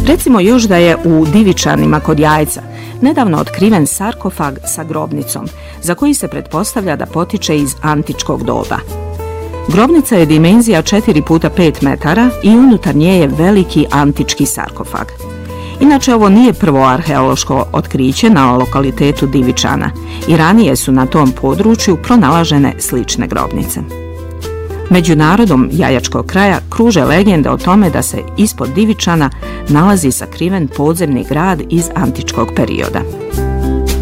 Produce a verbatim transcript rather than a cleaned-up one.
Recimo još da je u Divičanima kod Jajca nedavno otkriven sarkofag sa grobnicom, za koji se pretpostavlja da potiče iz antičkog doba. Grobnica je dimenzija četiri puta pet metara i unutar nje je veliki antički sarkofag. Inače, ovo nije prvo arheološko otkriće na lokalitetu Divičana i ranije su na tom području pronalažene slične grobnice. Među narodom Jajačkog kraja kruže legende o tome da se ispod Divičana nalazi sakriven podzemni grad iz antičkog perioda.